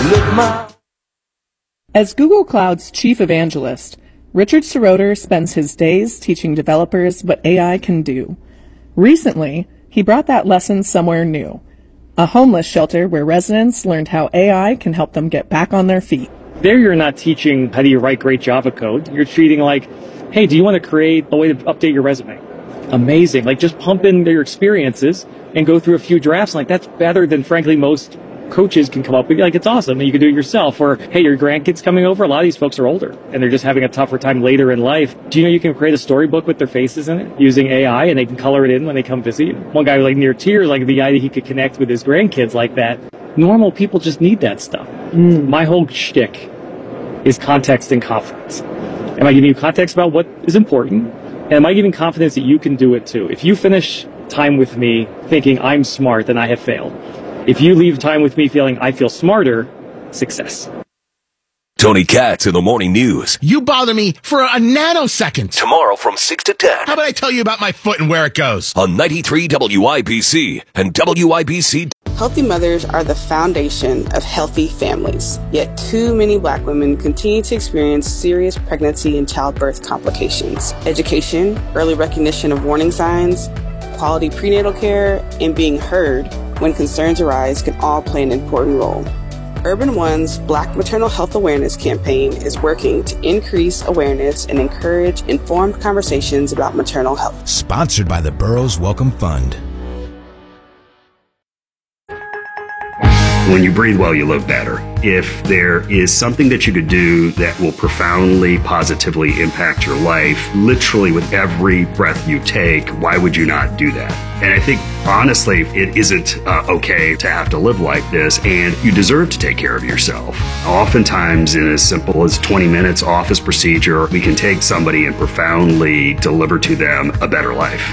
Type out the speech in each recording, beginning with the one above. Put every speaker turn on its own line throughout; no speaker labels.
As Google Cloud's chief evangelist, Richard Seroter spends his days teaching developers what AI can do. Recently, he brought that lesson somewhere new, a homeless shelter where residents learned how AI can help them get back on their feet.
There you're not teaching how do you write great Java code. You're treating like, hey, do you want to create a way to update your resume? Amazing. Like, just pump in their experiences and go through a few drafts. Like, that's better than, frankly, most coaches can come up with. Like, it's awesome, and you can do it yourself. Or, hey, your grandkids coming over. A lot of these folks are older, and they're just having a tougher time later in life. Do you know you can create a storybook with their faces in it using AI, and they can color it in when they come visit you? One guy was like near tears, like the idea he could connect with his grandkids like that. Normal people just need that stuff. My whole shtick is context and confidence. Am I giving you context about what is important? And am I giving confidence that you can do it too? If you finish time with me thinking I'm smart, then I have failed. If you leave time with me feeling I feel smarter, success.
Tony Katz in the Morning News.
You bother me for a nanosecond.
Tomorrow from 6 to 10.
How about I tell you about my foot and where it goes?
On 93 WIBC and WIBC.
Healthy mothers are the foundation of healthy families. Yet too many Black women continue to experience serious pregnancy and childbirth complications. Education, early recognition of warning signs, quality prenatal care, and being heard when concerns arise can all play an important role. Urban One's Black Maternal Health Awareness campaign is working to increase awareness and encourage informed conversations about maternal health.
Sponsored by the Burroughs Welcome Fund.
When you breathe well, you live better. If there is something that you could do that will profoundly, positively impact your life, literally with every breath you take, why would you not do that? And I think, honestly, it isn't okay to have to live like this, and you deserve to take care of yourself. Oftentimes, in as simple as 20 minutes office procedure, we can take somebody and profoundly deliver to them a better life.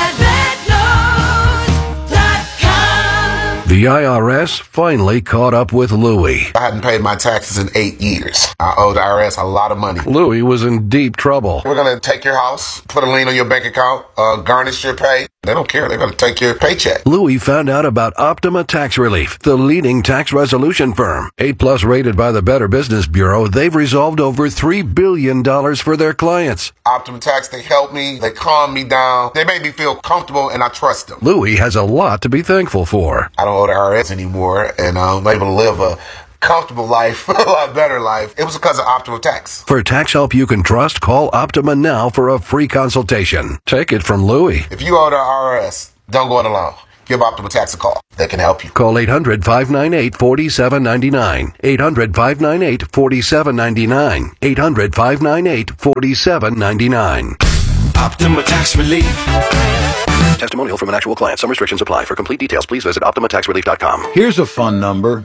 The IRS finally caught up with Louie.
I hadn't paid my taxes in 8 years. I owe the IRS a lot of money.
Louie was in deep trouble.
We're going to take your house, put a lien on your bank account, garnish your pay. They don't care. They're going to take your paycheck.
Louie found out about Optima Tax Relief, the leading tax resolution firm. 8+ rated by the Better Business Bureau, they've resolved over $3 billion for their clients.
Optima Tax, they help me. They calm me down. They make me feel comfortable, and I trust them.
Louie has a lot to be thankful for.
I don't owe the IRS anymore, and I'm able to live a comfortable life, a lot better life. It was because of Optima Tax.
For tax help you can trust, call Optima now for a free consultation. Take it from Louie.
If you owe the IRS, don't go it alone. Give Optima Tax a call. They can help you.
Call 800-598-4799. 800-598-4799. 800-598-4799.
Optima Tax Relief.
Testimonial from an actual client. Some restrictions apply. For complete details, please visit OptimaTaxRelief.com.
Here's a fun number.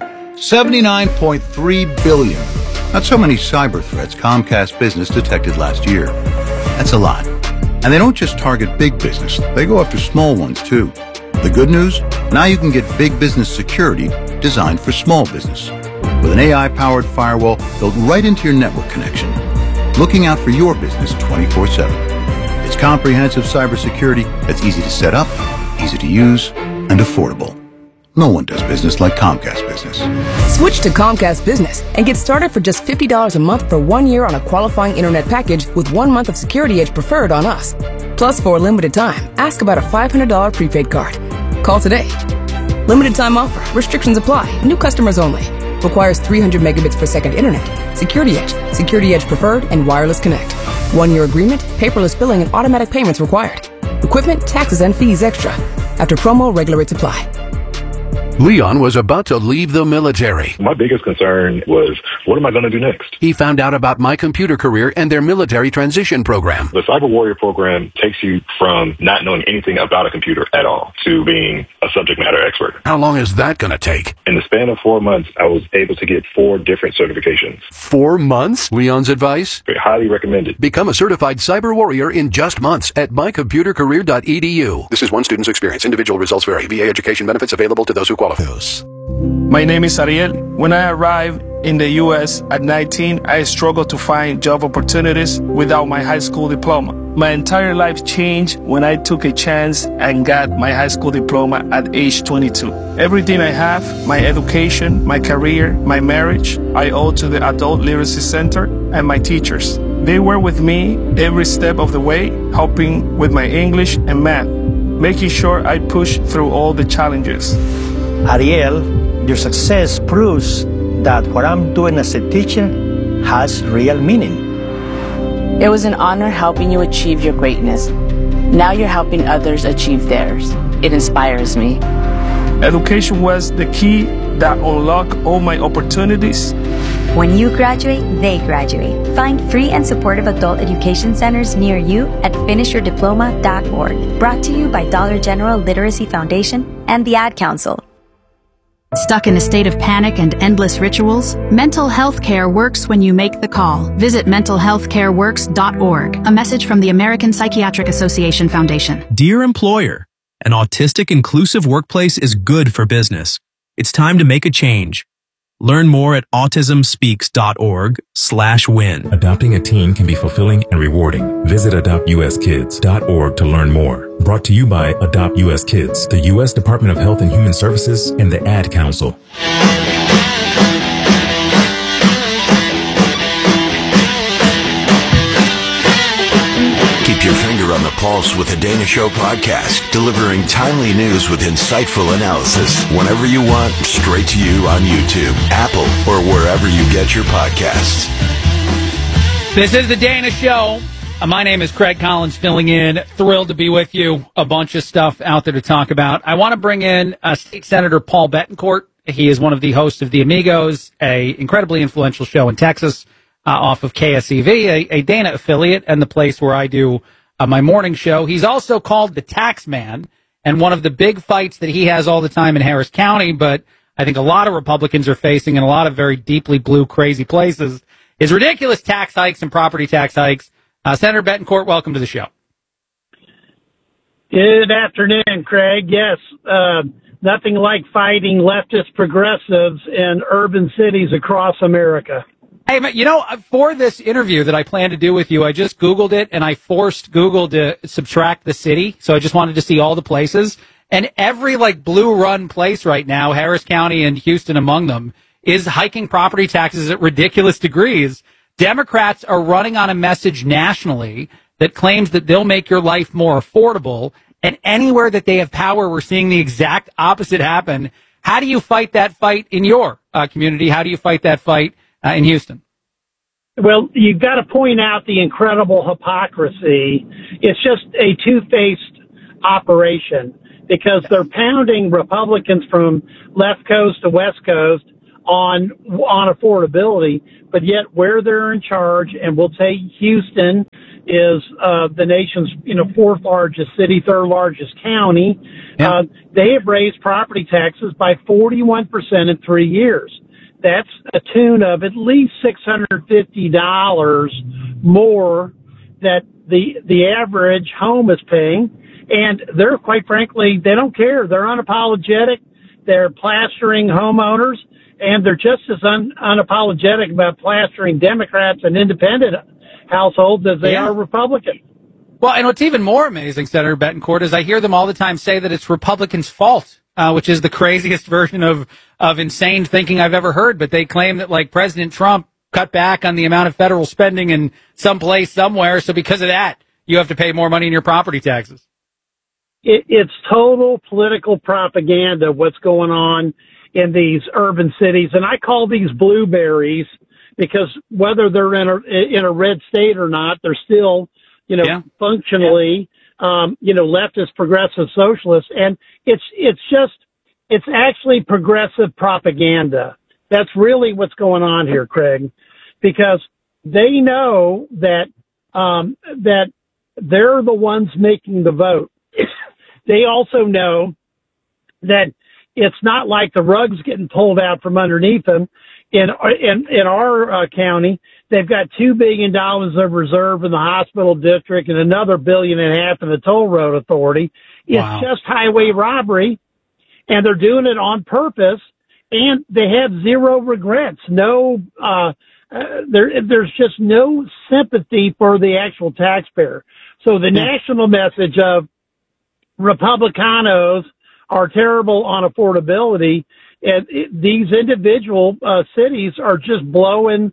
79.3 billion. That's how many cyber threats Comcast Business detected last year. That's a lot. And they don't just target big business. They go after small ones, too. The good news? Now you can get big business security designed for small business. With an AI-powered firewall built right into your network connection. Looking out for your business 24/7. It's comprehensive cybersecurity that's easy to set up, easy to use, and affordable. No one does business like Comcast Business.
Switch to Comcast Business and get started for just $50 a month for 1 year on a qualifying internet package with 1 month of Security Edge Preferred on us. Plus, for a limited time, ask about a $500 prepaid card. Call today. Limited time offer. Restrictions apply. New customers only. Requires 300 megabits per second internet. Security Edge, Security Edge Preferred, and Wireless Connect. 1 year agreement, paperless billing, and automatic payments required. Equipment, taxes, and fees extra. After promo, regular rates apply.
Leon was about to leave the military.
My biggest concern was, what am I going to do next?
He found out about My Computer Career and their military transition program.
The Cyber Warrior program takes you from not knowing anything about a computer at all to being a subject matter expert.
How long is that going to take?
In the span of 4 months, I was able to get 4 different certifications.
4 months? Leon's advice?
Highly recommended.
Become a certified cyber warrior in just months at mycomputercareer.edu. This is one student's experience. Individual results vary. VA education benefits available to those who qualify.
My name is Ariel. When I arrived in the U.S. at 19, I struggled to find job opportunities without my high school diploma. My entire life changed when I took a chance and got my high school diploma at age 22. Everything I have, my education, my career, my marriage, I owe to the Adult Literacy Center and my teachers. They were with me every step of the way, helping with my English and math, making sure I push through all the challenges.
Ariel, your success proves that what I'm doing as a teacher has real meaning.
It was an honor helping you achieve your greatness. Now you're helping others achieve theirs. It inspires me.
Education was the key that unlocked all my opportunities.
When you graduate, they graduate. Find free and supportive adult education centers near you at finishyourdiploma.org. Brought to you by Dollar General Literacy Foundation and the Ad Council.
Stuck in a state of panic and endless rituals? Mental health care works when you make the call. Visit mentalhealthcareworks.org. A message from the American Psychiatric Association Foundation.
Dear employer, an autistic inclusive workplace is good for business. It's time to make a change. Learn more at autismspeaks.org/win.
Adopting a teen can be fulfilling and rewarding. Visit adoptuskids.org to learn more. Brought to you by Adopt US Kids, the U.S. Department of Health and Human Services, and the Ad Council.
Keep your finger on the pulse with the Dana Show podcast, delivering timely news with insightful analysis whenever you want, straight to you on YouTube, Apple, or wherever you get your podcasts.
This is the Dana Show. My name is Craig Collins, filling in. Thrilled to be with you. A bunch of stuff out there to talk about. I want to bring in State Senator Paul Bettencourt. He is one of the hosts of The Amigos, a incredibly influential show in Texas, off of KSEV, a Dana affiliate, and the place where I do my morning show. He's also called the Tax Man, and one of the big fights that he has all the time in Harris County, but I think a lot of Republicans are facing in a lot of very deeply blue, crazy places, is ridiculous tax hikes and property tax hikes. Senator Bettencourt, welcome to the show.
Good afternoon, Craig. Yes, nothing like fighting leftist progressives in urban cities across America.
Hey, you know, for this interview that I plan to do with you, I just Googled it, and I forced Google to subtract the city. So I just wanted to see all the places. And every, blue run place right now, Harris County and Houston among them, is hiking property taxes at ridiculous degrees. Democrats are running on a message nationally that claims that they'll make your life more affordable. And anywhere that they have power, we're seeing the exact opposite happen. How do you fight that fight in your community? How do you fight that fight in Houston?
Well, you've got to point out the incredible hypocrisy. It's just a two-faced operation because they're pounding Republicans from left coast to west coast on affordability, but yet where they're in charge, and we'll take Houston is the nation's fourth largest city, third largest county. Yeah. They have raised property taxes by 41% in 3 years. That's a tune of at least $650 more that the average home is paying. And they're, quite frankly, they don't care. They're unapologetic. They're plastering homeowners, and they're just as unapologetic about plastering Democrats and independent households as they are Republicans.
Well, and what's even more amazing, Senator Bettencourt, is I hear them all the time say that it's Republicans' fault. Which is the craziest version of insane thinking I've ever heard. But they claim that, President Trump cut back on the amount of federal spending in some place somewhere. So because of that, you have to pay more money in your property taxes.
It's total political propaganda, what's going on in these urban cities. And I call these blueberries because whether they're in a red state or not, they're still, functionally, leftist, progressive, socialists. And it's actually progressive propaganda. That's really what's going on here, Craig, because they know that they're the ones making the vote. They also know that it's not like the rug's getting pulled out from underneath them. In our county, they've got $2 billion of reserve in the hospital district and another $1.5 billion in the toll road authority. It's just highway robbery, and they're doing it on purpose. and they have zero regrets. No, there's just no sympathy for the actual taxpayer. So the national message of Republicanos are terrible on affordability, and these individual cities are just blowing,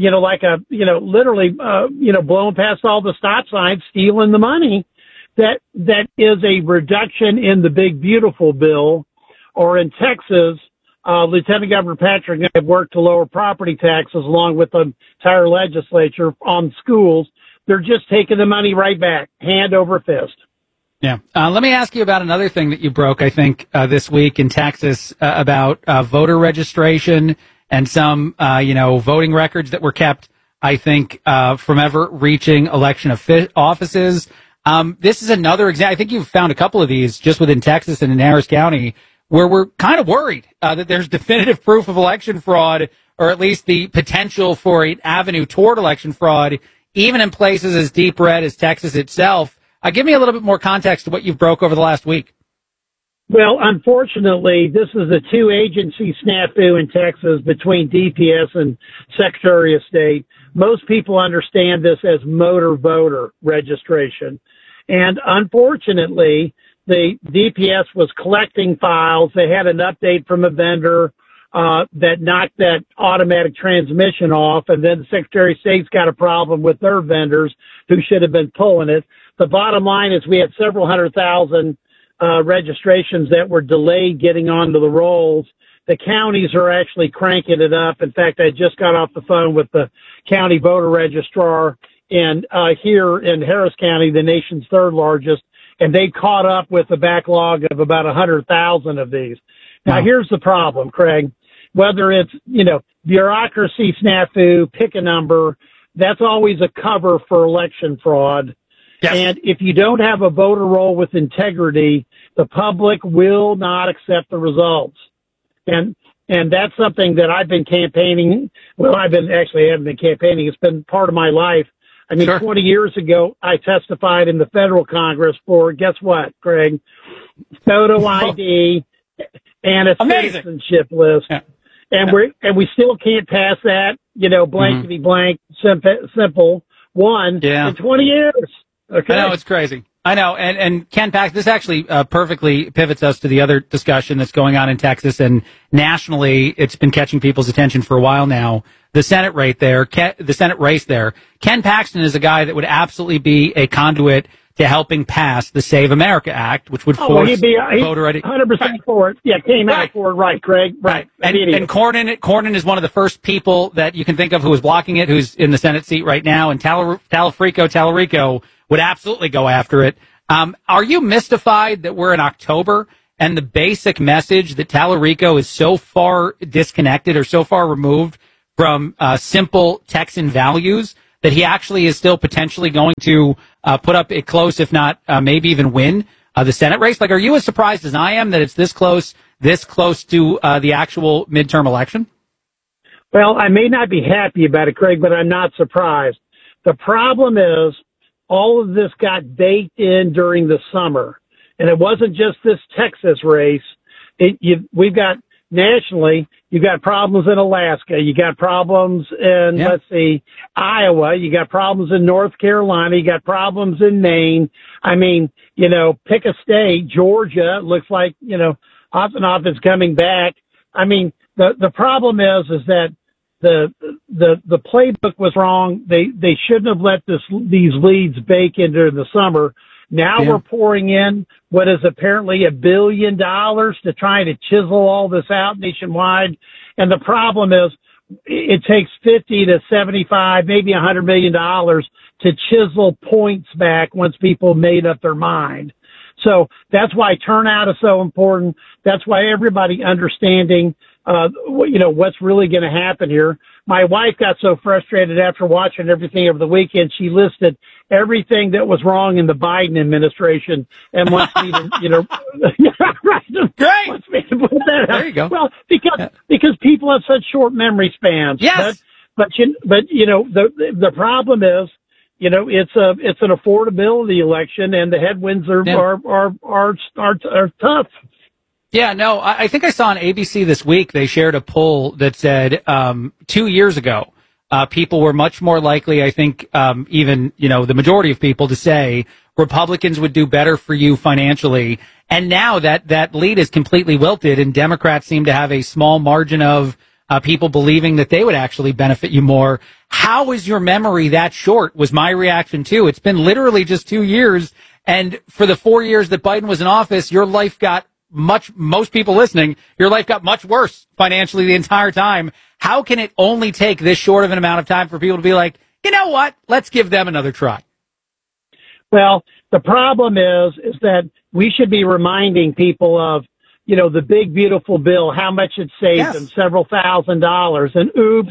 literally, blowing past all the stop signs, stealing the money. That is a reduction in the big beautiful bill. Or in Texas, Lieutenant Governor Patrick and I have worked to lower property taxes along with the entire legislature on schools. They're just taking the money right back, hand over fist.
Yeah. Let me ask you about another thing that you broke, I think, this week in Texas about voter registration and some, voting records that were kept, I think, from ever reaching election offices. This is another example. I think you've found a couple of these just within Texas and in Harris County where we're kind of worried that there's definitive proof of election fraud, or at least the potential for an avenue toward election fraud, even in places as deep red as Texas itself. Give me a little bit more context to what you've broke over the last week.
Well, unfortunately, this is a two-agency snafu in Texas between DPS and Secretary of State. Most people understand this as motor voter registration. And unfortunately, the DPS was collecting files. They had an update from a vendor that knocked that automatic transmission off, and then the Secretary of State's got a problem with their vendors who should have been pulling it. The bottom line is we had several 100,000 registrations that were delayed getting onto the rolls. The counties are actually cranking it up. In fact, I just got off the phone with the county voter registrar here in Harris County, the nation's third largest, and they caught up with a backlog of about 100,000 of these. Now, here's the problem, Craig. Whether it's, bureaucracy snafu, pick a number, that's always a cover for election fraud. Yes. And if you don't have a voter roll with integrity, the public will not accept the results. And that's something that I've been campaigning. Well, I haven't been campaigning. It's been part of my life. I mean, 20 years ago, I testified in the federal Congress for, guess what, Craig? Photo ID and a citizenship list. Yeah. And we still can't pass that, blankety blank, simple one in 20 years. Okay.
I know, it's crazy. I know. And Ken Paxton, this actually perfectly pivots us to the other discussion that's going on in Texas, and nationally it's been catching people's attention for a while now. The Senate race there. Ken Paxton is a guy that would absolutely be a conduit to helping pass the Save America Act, which would force voter ID.
100% for it. Yeah, came out for it. Right, Craig. Right.
And Cornyn is one of the first people that you can think of who is blocking it, who's in the Senate seat right now, and Tallarico would absolutely go after it. Are you mystified that we're in October and the basic message that Tallarico is so far disconnected or so far removed from simple Texan values that he actually is still potentially going to put up a close, if not maybe even win the Senate race? Like, are you as surprised as I am that it's this close to the actual midterm election?
Well, I may not be happy about it, Craig, but I'm not surprised. The problem is all of this got baked in during the summer, and it wasn't just this Texas race. We've got nationally, you got problems in Alaska, you got problems in, Iowa, you got problems in North Carolina, you got problems in Maine. I mean, pick a state. Georgia looks like, off and off is coming back. I mean, the problem is that the playbook was wrong. They shouldn't have let these leads bake into the summer. Now we're pouring in what is apparently $1 billion to try to chisel all this out nationwide. And the problem is it takes 50 to 75, maybe $100 million to chisel points back once people made up their mind. So that's why turnout is so important. That's why everybody understanding, what's really going to happen here. My wife got so frustrated after watching everything over the weekend. She listed everything that was wrong in the Biden administration and wants me to,
Great.
Wants me to put that out.
There you go.
Well, because people have such short memory spans.
Yes.
But the problem is, it's an affordability election, and the headwinds are tough.
Yeah, no, I think I saw on ABC this week, they shared a poll that said 2 years ago, people were much more likely, I think, even, the majority of people to say Republicans would do better for you financially. And now that lead is completely wilted, and Democrats seem to have a small margin of people believing that they would actually benefit you more. How is your memory that short, was my reaction too. It's been literally just 2 years. And for the 4 years that Biden was in office, your life got most people listening, your life got much worse financially the entire time. How can it only take this short of an amount of time for people to be like, you know what, let's give them another try?
Well, the problem is that we should be reminding people of, the big, beautiful bill, how much it saved them, several $1,000s. And oops,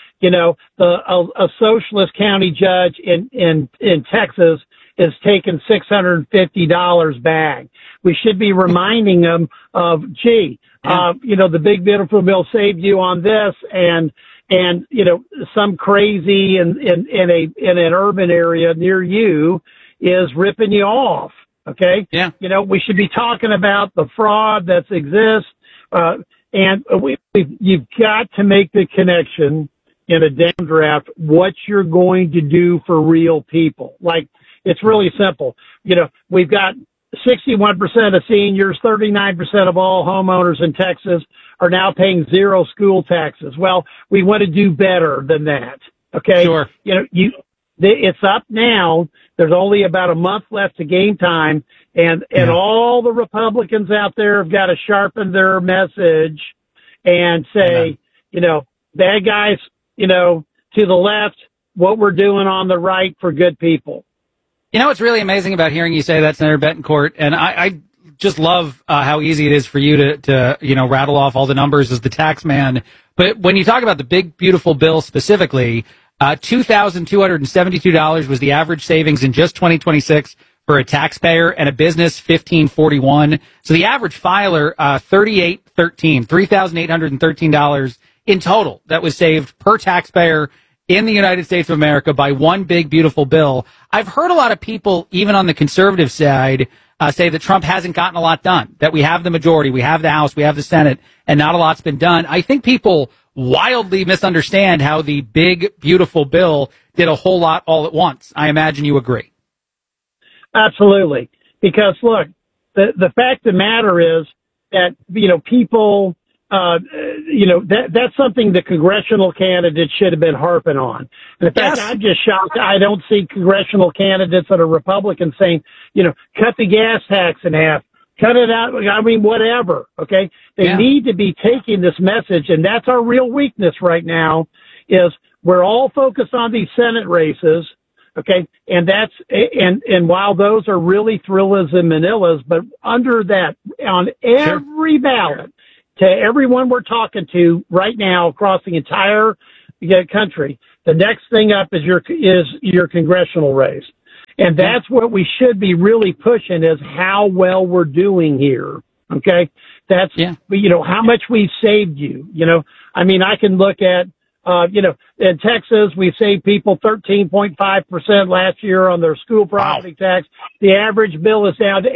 a socialist county judge in Texas is taking $650 back. We should be reminding them of, the big, beautiful bill saved you on this, and some crazy in an urban area near you is ripping you off. Okay.
Yeah.
We should be talking about the fraud that exists. And you've got to make the connection in a down draft, what you're going to do for real people. Like, it's really simple. We've got 61% of seniors, 39% of all homeowners in Texas are now paying zero school taxes. Well, we want to do better than that. Okay.
Sure.
It's up now. There's only about a month left to game time, and all the Republicans out there have got to sharpen their message and say, bad guys, to the left, what we're doing on the right for good people.
What's really amazing about hearing you say that, Senator Betancourt, and I just love how easy it is for you to rattle off all the numbers as the tax man. But when you talk about the big, beautiful bill specifically, $2,272 was the average savings in just 2026 for a taxpayer, and a business $1,541. So the average filer, $3,813 in total that was saved per taxpayer in the United States of America by one big, beautiful bill. I've heard a lot of people, even on the conservative side, say that Trump hasn't gotten a lot done, that we have the majority, we have the House, we have the Senate, and not a lot's been done. I think people wildly misunderstand how the big, beautiful bill did a whole lot all at once. I imagine you agree.
Absolutely. Because, look, the fact of the matter is that, people, that's something the congressional candidates should have been harping on. And in fact, I'm just shocked I don't see congressional candidates that are Republicans saying, cut the gas tax in half, cut it out. I mean, whatever. Okay. They need to be taking this message. And that's our real weakness right now is we're all focused on these Senate races. Okay. And and while those are really Thrillas and Manillas, but under that, on every ballot, to everyone we're talking to right now across the entire country, the next thing up is your congressional race. And that's what we should be really pushing is how well we're doing here. Okay. That's, how much we've saved you. I mean, I can look at, in Texas, we saved people 13.5% last year on their school property tax. The average bill is down to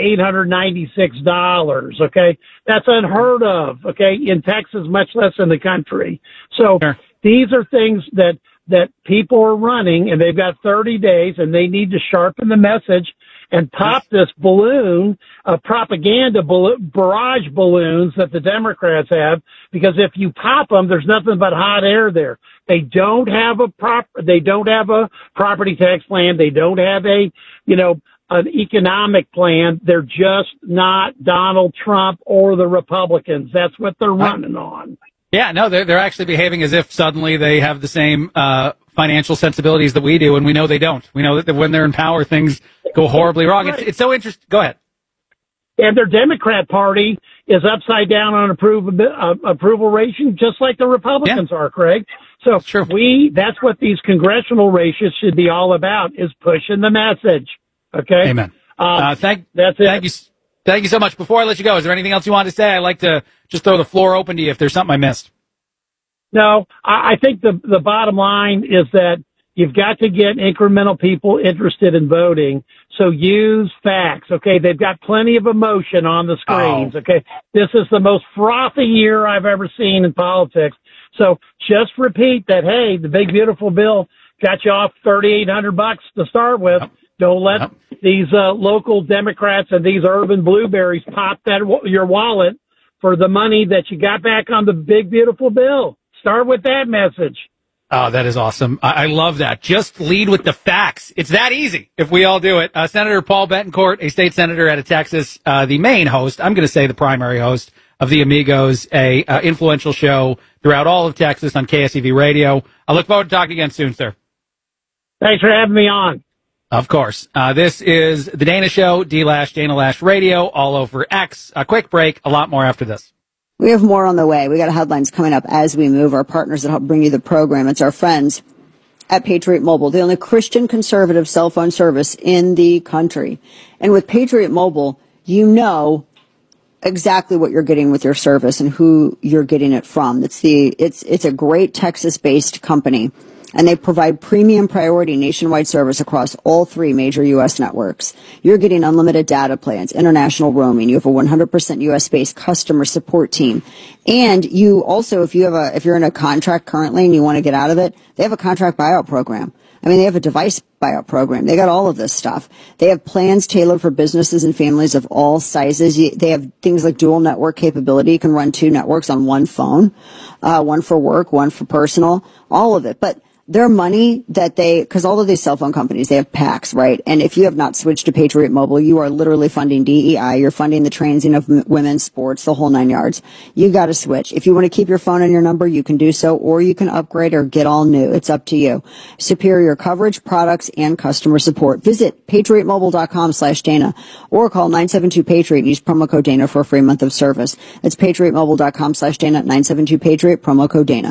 $896. Okay. That's unheard of. Okay. In Texas, much less in the country. So these are things that people are running, and they've got 30 days, and they need to sharpen the message and pop this balloon of propaganda barrage balloons that the Democrats have, because if you pop them, there's nothing but hot air there. They don't have a property tax plan. They don't have an economic plan. They're just not Donald Trump or the Republicans. That's what they're running on.
Yeah, no, they're actually behaving as if suddenly they have the same financial sensibilities that we do, and we know they don't. We know that when they're in power, things go horribly wrong. It's so interesting. Go ahead.
And their Democrat Party is upside down on approval rating, just like the Republicans are, Craig. So that's what these congressional races should be all about, is pushing the message. Okay?
Amen.
That's it.
Thank you so much. Before I let you go, is there anything else you want to say? I'd like to just throw the floor open to you if there's something I missed.
No, I think the bottom line is that, You've got to get incremental people interested in voting. So use facts. Okay. They've got plenty of emotion on the screens. Okay. This is the most frothy year I've ever seen in politics. So just repeat that, hey, the big, beautiful bill got you off $3,800 to start with. Don't let these local Democrats and these urban blueberries pop your wallet for the money that you got back on the big, beautiful bill. Start with that message.
Oh, that is awesome. I love that. Just lead with the facts. It's that easy if we all do it. Senator Paul Bettencourt, a state senator out of Texas, the main host, I'm going to say the primary host of the Amigos, a influential show throughout all of Texas on KSEV Radio. I look forward to talking again soon, sir.
Thanks for having me on.
Of course. This is The Dana Show, D-Lash, Dana Lash Radio, all over X. A quick break, a lot more after this.
We have more on the way. We got headlines coming up as we move. Our partners that help bring you the program. It's our friends at Patriot Mobile, the only Christian conservative cell phone service in the country. And with Patriot Mobile, you know exactly what you're getting with your service and who you're getting it from. It's a great Texas-based company, and they provide premium priority nationwide service across all 3 major U.S. networks. You're getting unlimited data plans, international roaming. You have a 100% U.S.-based customer support team. And you also, if you're in a contract currently and you want to get out of it, they have a contract buyout program. I mean, they have a device buyout program. They got all of this stuff. They have plans tailored for businesses and families of all sizes. They have things like dual network capability. You can run 2 networks on one phone, one for work, one for personal, all of it. But their money because all of these cell phone companies, they have packs, right? And if you have not switched to Patriot Mobile, you are literally funding DEI. You're funding the transing of women's sports, the whole 9 yards. You got to switch. If you want to keep your phone and your number, you can do so, or you can upgrade or get all new. It's up to you. Superior coverage, products, and customer support. Visit patriotmobile.com/Dana or call 972-PATRIOT and use promo code Dana for a free month of service. That's patriotmobile.com/Dana, 972-PATRIOT, promo code Dana.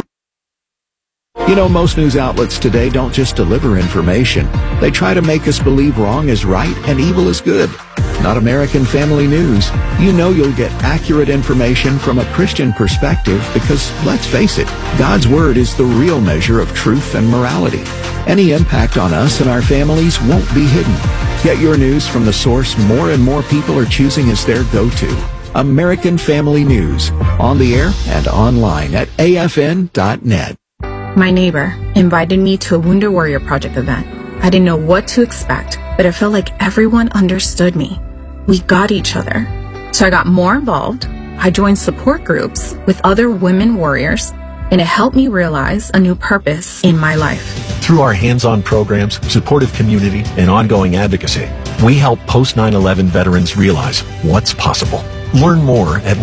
You know, most news outlets today don't just deliver information. They try to make us believe wrong is right and evil is good. Not American Family News. You know you'll get accurate information from a Christian perspective because, let's face it, God's Word is the real measure of truth and morality. Any impact on us and our families won't be hidden. Get your news from the source more and more people are choosing as their go-to. American Family News. On the air and online at afn.net.
My neighbor invited me to a Wounded Warrior Project event. I didn't know what to expect, but I felt like everyone understood me. We got each other. So I got more involved. I joined support groups with other women warriors, and it helped me realize a new purpose in my life.
Through our hands-on programs, supportive community, and ongoing advocacy, we help post-9/11 veterans realize what's possible. Learn more at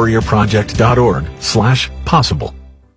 woundedwarriorproject.org/possible.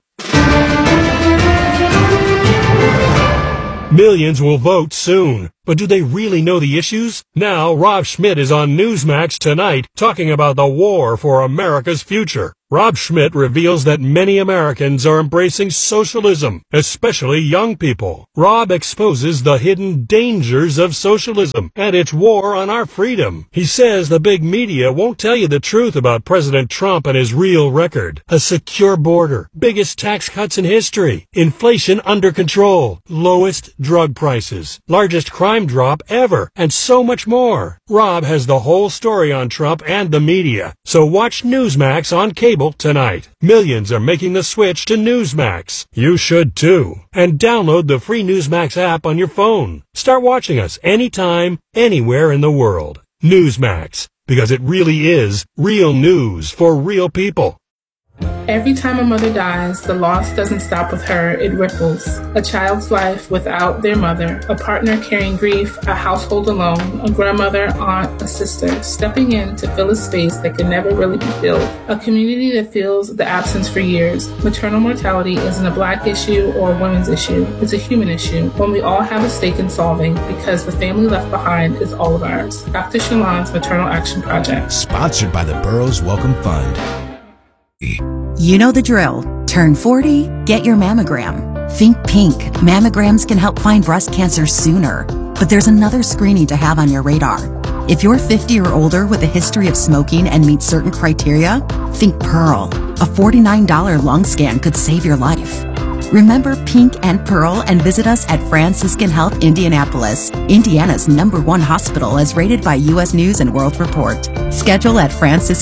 Millions will vote soon, but do they really know the issues? Now, Rob Schmidt is on Newsmax tonight talking about the war for America's future. Rob Schmidt reveals that many Americans are embracing socialism, especially young people. Rob exposes the hidden dangers of socialism and its war on our freedom. He says the big media won't tell you the truth about President Trump and his real record. A secure border, biggest tax cuts in history, inflation under control, lowest drug prices, largest crime drop ever, and so much more. Rob has the whole story on Trump and the media. So watch Newsmax on cable tonight. Millions are making the switch to Newsmax. You should too. And download the free Newsmax app on your phone. Start watching us anytime, anywhere in the world. Newsmax, because it really is real news for real people.
Every time a mother dies, the loss doesn't stop with her, it ripples. A child's life without their mother, a partner carrying grief, a household alone, a grandmother, aunt, a sister, stepping in to fill a space that can never really be filled. A community that feels the absence for years. Maternal mortality isn't a black issue or a women's issue. It's a human issue, one we all have a stake in solving because the family left behind is all of ours. Dr. Shalon's Maternal Action Project.
Sponsored by the Burroughs Welcome Fund.
You know the drill. Turn 40, get your mammogram. Think pink. Mammograms can help find breast cancer sooner. But there's another screening to have on your radar. If you're 50 or older with a history of smoking and meet certain criteria, think Pearl. A $49 lung scan could save your life. Remember Pink and Pearl and visit us at Franciscan Health Indianapolis, Indiana's #1 hospital as rated by U.S. News and World Report. Schedule at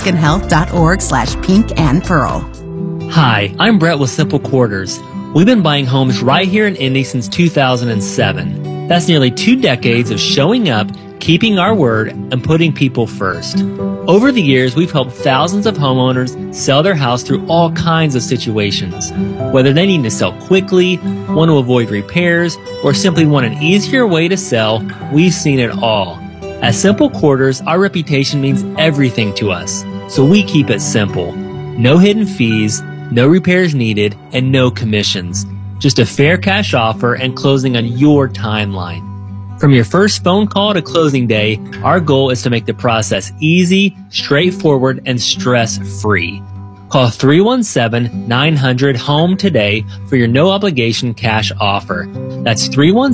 franciscanhealth.org/pinkandpearl.
Hi, I'm Brett with Simple Quarters. We've been buying homes right here in Indy since 2007. That's nearly 2 decades of showing up, keeping our word, and putting people first. Over the years, we've helped thousands of homeowners sell their house through all kinds of situations. Whether they need to sell quickly, want to avoid repairs, or simply want an easier way to sell, we've seen it all. At Simple Quarters, our reputation means everything to us, so we keep it simple. No hidden fees, no repairs needed, and no commissions. Just a fair cash offer and closing on your timeline. From your first phone call to closing day, our goal is to make the process easy, straightforward, and stress-free. Call 317-900-HOME today for your no-obligation cash offer. That's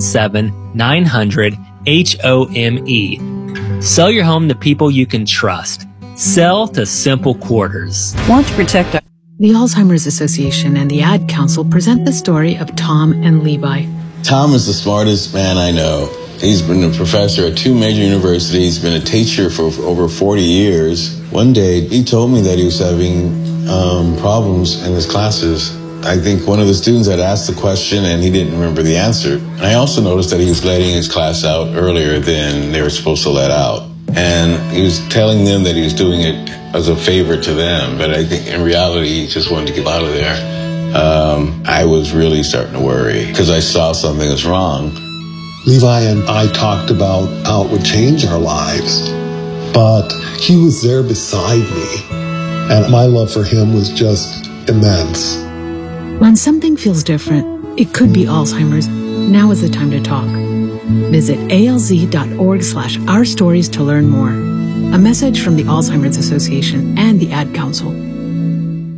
317-900-HOME. Sell your home to people you can trust. Sell to Simple Quarters.
Want to protect our... The Alzheimer's Association and the Ad Council present the story of Tom and Levi.
Tom is the smartest man I know. He's been a professor at 2 major universities, been a teacher for over 40 years. One day, he told me that he was having problems in his classes. I think one of the students had asked the question and he didn't remember the answer. And I also noticed that he was letting his class out earlier than they were supposed to let out. And he was telling them that he was doing it as a favor to them, but I think in reality, he just wanted to get out of there. I was really starting to worry because I saw something was wrong.
Levi and I talked about how it would change our lives, but he was there beside me, and my love for him was just immense.
When something feels different, it could be Alzheimer's. Now is the time to talk. Visit alz.org/ourstories to learn more. A message from the Alzheimer's Association and the Ad Council.